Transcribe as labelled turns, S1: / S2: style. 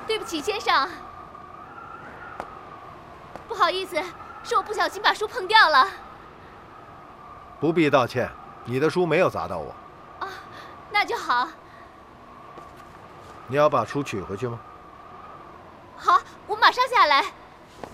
S1: 对不起，先生。不好意思，是我不小心把书碰掉了。
S2: 不必道歉，你的书没有砸到我。
S1: 啊，那就好。
S2: 你要把书取回去吗？
S1: 好，我马上下来。